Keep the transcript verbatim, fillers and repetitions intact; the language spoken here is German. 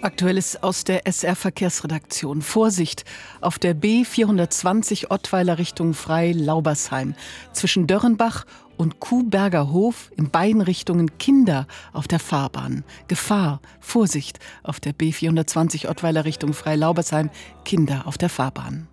Aktuelles aus der S R-Verkehrsredaktion. Vorsicht auf der B vierhundertzwanzig Ottweiler Richtung Frei-Laubersheim. Zwischen Dörrenbach und Kuhberger Hof in beiden Richtungen Kinder auf der Fahrbahn. Gefahr, Vorsicht auf der B vierhundertzwanzig Ottweiler Richtung Frei-Laubersheim, Kinder auf der Fahrbahn.